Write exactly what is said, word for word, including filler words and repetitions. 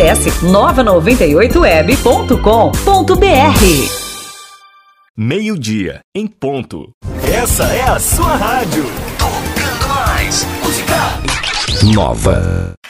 Acesse nova noventa e oito web ponto com ponto br. Meio-dia, em ponto. Essa é a sua rádio. Tocando mais música. Nova.